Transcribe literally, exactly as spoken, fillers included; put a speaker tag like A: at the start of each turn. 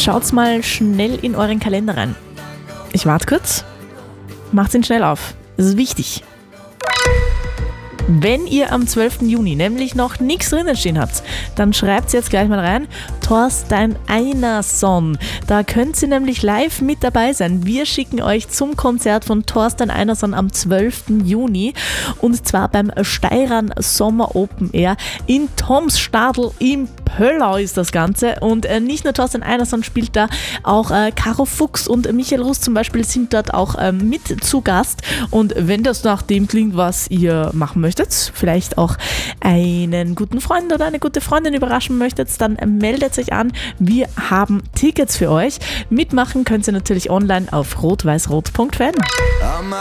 A: Schaut's mal schnell in euren Kalender rein. Ich warte kurz. Macht's ihn schnell auf. Das ist wichtig. Wenn ihr am zwölften Juni nämlich noch nichts drinnen stehen habt, dann schreibt jetzt gleich mal rein, Thorstein Einarsson. Da könnt ihr nämlich live mit dabei sein. Wir schicken euch zum Konzert von Thorstein Einarsson am zwölften Juni und zwar beim Steirern Sommer Open Air in Tomstadl im Pöllau ist das Ganze. Und äh, nicht nur Thorstein Einarsson spielt da, auch äh, Caro Fuchs und Michael Rust zum Beispiel sind dort auch ähm, mit zu Gast. Und wenn das nach dem klingt, was ihr machen möchtet, vielleicht auch einen guten Freund oder eine gute Freundin überraschen möchtet, dann meldet euch an. Wir haben Tickets für euch. Mitmachen könnt ihr natürlich online auf rot weiß rot punkt fan.